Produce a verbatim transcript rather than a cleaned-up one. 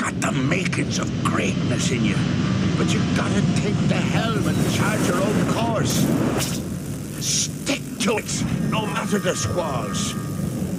got the makings of greatness in you, but you gotta take the helm and chart your own course. Stick to it, no matter the squalls.